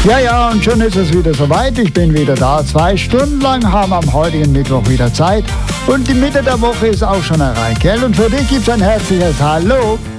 Ja, und schon ist es wieder soweit. Ich bin wieder da. 2 Stunden lang haben am heutigen Mittwoch wieder Zeit. Und die Mitte der Woche ist auch schon erreicht, gell? Und für dich gibt's ein herzliches Hallo.